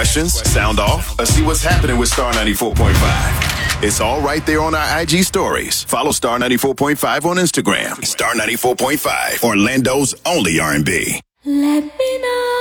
questions, sound off, or see what's happening with Star 94.5? It's all right there on our IG stories. Follow Star 94.5 on Instagram. Star 94.5, Orlando's only R&B. Let me know.